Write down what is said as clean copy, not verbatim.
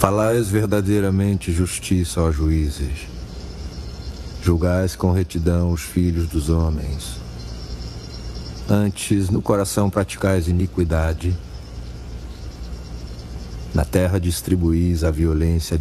Falais verdadeiramente justiça, ó juízes. Julgais com retidão os filhos dos homens. Antes, no coração praticais iniquidade. Na terra distribuís a violência